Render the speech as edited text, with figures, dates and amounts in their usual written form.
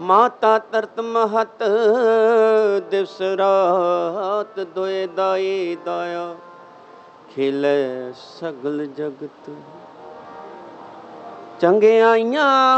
ਮਾਤਾ ਤਰਤ ਮਹਤ ਦਿਵਸ ਰਾਤ ਦੋਏ ਦਾਈ ਦਾਇਆ ਖੇਲੇ ਸਗਲ ਜਗਤ ਚੰਗਿਆਈਆਂ